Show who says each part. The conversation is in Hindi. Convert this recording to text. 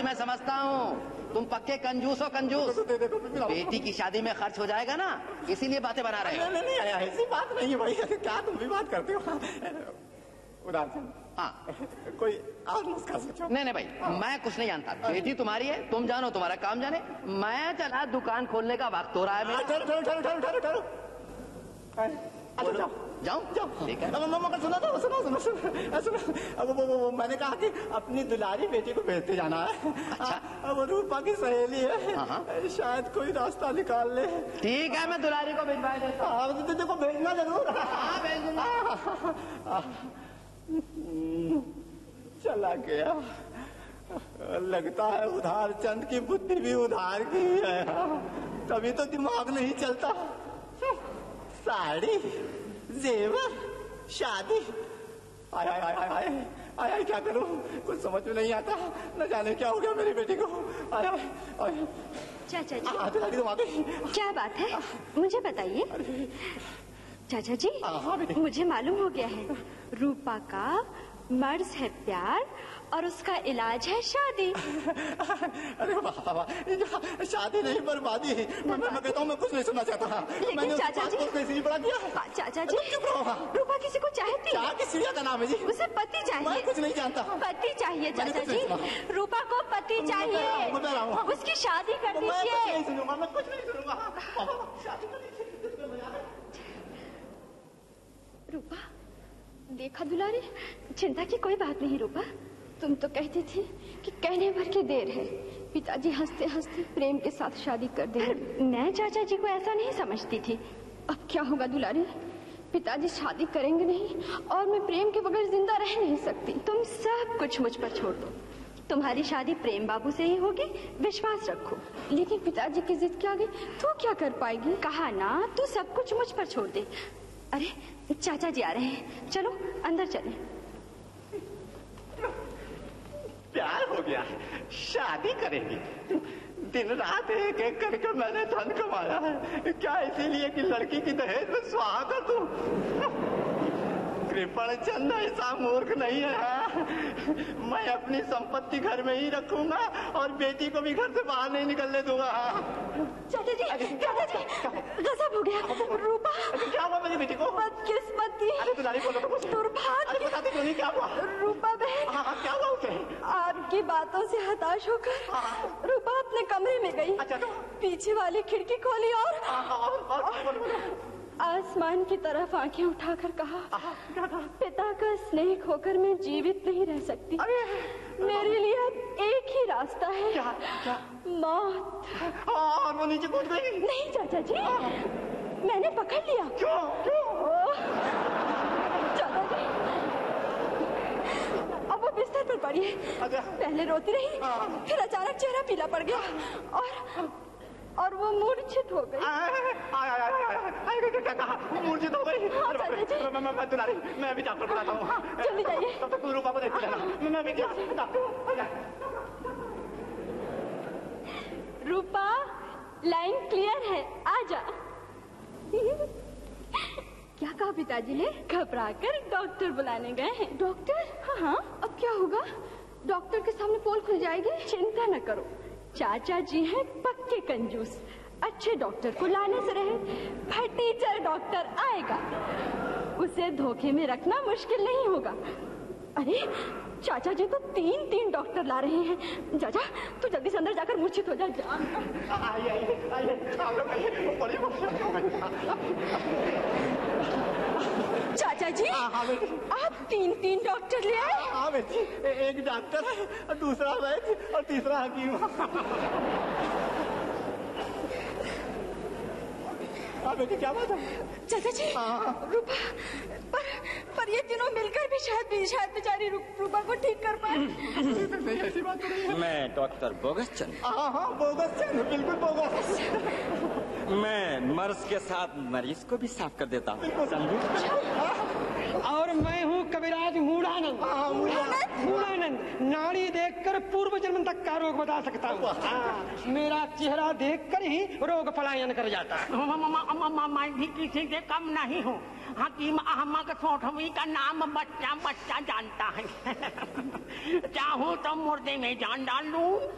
Speaker 1: मैं समझता हूँ, तुम पक्के कंजूस हो, कंजूस। बेटी की शादी में खर्च हो जाएगा ना, इसीलिए बातें बना रहे हो।
Speaker 2: नहीं, ऐसी बात नहीं है भाई, क्या तुम भी बात करते हो? उदार
Speaker 1: हाँ,
Speaker 2: कोई और नुस्खा सोचो।
Speaker 1: नहीं भाई, मैं कुछ नहीं जानता। बेटी तुम्हारी है, तुम जानो, तुम्हारा काम जाने। मैं चला, दुकान खोलने का वक्त हो रहा है मेरा।
Speaker 2: ठहरो। अच्छा, जाओ। ठीक है। मगर सुनो। अब वो मैंने कहा कि अपनी दुलारी बेटी को भेजते जाना है।
Speaker 1: अच्छा।
Speaker 2: वो रूपा की सहेली है, शायद कोई रास्ता निकाल ले।
Speaker 1: ठीक है, मैं दुलारी को भिजवा देता हूँ।
Speaker 2: देखो, भेजना जरूर।
Speaker 1: हाँ, भेज दूंगा।
Speaker 2: चला गया। लगता है उधार चंद की बुद्धि भी उधार की है, तभी तो दिमाग नहीं चलता। साड़ी, जेवर, शादी, आय क्या करूं, कुछ समझ में नहीं आता। न जाने क्या हो गया मेरी बेटी को।
Speaker 3: चाचा जी,
Speaker 2: तुम आ गई।
Speaker 3: क्या बात है, मुझे बताइए। चाचा जी, मुझे मालूम हो गया है, रूपा का मर्ज है प्यार और उसका इलाज है शादी।
Speaker 2: अरे वाह, शादी नहीं बर्बादी। मैं कहता हूँ, मैं कुछ नहीं सुनना चाहता।
Speaker 3: लेकिन चाचा जी,
Speaker 2: कैसे पड़ा दिया?
Speaker 3: चाचा जी, रूपा किसी को चाहती है।
Speaker 2: किसी का नाम है जी?
Speaker 3: उसे पति चाहिए।
Speaker 2: मैं कुछ नहीं जानता।
Speaker 3: पति चाहिए चाचा जी, रूपा को पति चाहिए। उसकी शादी कर दीजिए।
Speaker 2: मैं कुछ नहीं सुनूंगा।
Speaker 3: रूपा, देखा दुलारी, चिंता की कोई बात नहीं। रूपा, तुम तो कहती थी कि कहने भर की देर है, पिताजी हंसते हंसते प्रेम के साथ शादी कर दे। मैं चाचा जी को ऐसा नहीं समझती थी। अब क्या होगा दुलारी, पिताजी शादी करेंगे नहीं और मैं प्रेम के बगैर जिंदा रह नहीं सकती। तुम सब कुछ मुझ पर छोड़ दो, तुम्हारी शादी प्रेम बाबू से ही होगी, विश्वास रखो। लेकिन पिताजी की जिद के आगे तू क्या कर पाएगी? कहा ना, तू सब कुछ मुझ पर छोड़ दे। अरे चाचा जी आ रहे हैं, चलो अंदर चलें।
Speaker 2: प्यार हो गया, शादी करेंगे। दिन रात एक एक करके मैंने धन कमाया है, क्या इसीलिए कि लड़की की दहेज में स्वाहा कर दूं? कृपण चंद ऐसा मूर्ख नहीं है। मैं अपनी संपत्ति घर में ही रखूंगा और बेटी को भी घर से बाहर नहीं निकलने दूंगा।
Speaker 3: चाचा जी, गजब हो गया। रूपा,
Speaker 2: क्या हुआ मेरी बेटी को?
Speaker 3: बदकिस्मती,
Speaker 2: दुर्भाग्य, क्या हुआ?
Speaker 3: रूपा बहन,
Speaker 2: क्या हुआ उसे?
Speaker 3: आपकी बातों से हताश होकर रूपा अपने कमरे में गई।
Speaker 2: अच्छा, तो
Speaker 3: पीछे वाली खिड़की खोली और आसमान की तरफ आंखें उठाकर कहा, पिता का स्नेह खोकर मैं जीवित नहीं रह सकती। मेरे लिए अब एक ही रास्ता है।
Speaker 2: क्या?
Speaker 3: मौत।
Speaker 2: और वो नीचे कूद गई?
Speaker 3: नहीं चाचा जी, मैंने पकड़ लिया।
Speaker 2: क्यों?
Speaker 3: चाचा जी, अब वो बिस्तर पर पड़ी है। पहले रोती रही, फिर अचानक चेहरा पीला पड़ गया और वो मूर्छित हो गई।
Speaker 2: क्या कहा? मूर्छित हो गई? मैं भी डॉक्टर बुलाता हूँ।
Speaker 3: जल्दी जाइए।
Speaker 2: तब तक रूपा को देखते रहना। मैं भी क्या
Speaker 3: रूपा, लाइन क्लियर है, आजा। क्या कहा पिताजी ने? घबराकर डॉक्टर बुलाने गए हैं। डॉक्टर? हाँ, अब क्या होगा? डॉक्टर के सामने पोल खुल जाएगी। चिंता न करो, चाचा जी हैं पक्के कंजूस, अच्छे डॉक्टर को लाने से रहे। फटीचर डॉक्टर आएगा, उसे धोखे में रखना मुश्किल नहीं होगा। अरे चाचा जी तो तीन डॉक्टर ला रहे हैं। जा तू जल्दी से अंदर जाकर मूर्छित हो जा। चाचा जी, आप तीन डॉक्टर ले आए?
Speaker 2: हाँ बेटी, एक डॉक्टर है, दूसरा वैद्य और तीसरा हकीम। हाँ बेटी, क्या बात है?
Speaker 3: चाचा जी, रूपा, पर ये तीनों मिलकर भी शायद बेचारी रूपा को ठीक कर पाए।
Speaker 2: नहीं, ऐसी बात नहीं है।
Speaker 4: मैं डॉक्टर बोगस चंद।
Speaker 2: हाँ, बोगस चंद, बिल्कुल बोगस।
Speaker 4: मैं मर्ज के साथ मरीज को भी साफ कर देता हूँ, समझे?
Speaker 5: और मैं हूँ कविराज मूढ़ानंद। मूढ़ानंद नाड़ी देखकर पूर्व जन्म तक का रोग बता सकता हूँ। मेरा चेहरा देखकर ही रोग पलायन कर जाता है।
Speaker 6: मैं भी किसी से कम नहीं हूँ। हकीम अहमद सोठवी का नाम बच्चा जानता है। चाहूँ तो मुर्दे में जान डाल लूं।